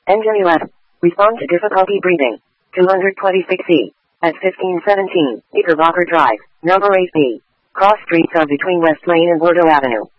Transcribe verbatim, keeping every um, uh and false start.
Engine eleven. Respond to difficulty breathing. two twenty-six E. At fifteen seventeen, Knickerbocker Drive, number eight B. Cross streets are between West Lane and Bordeaux Avenue.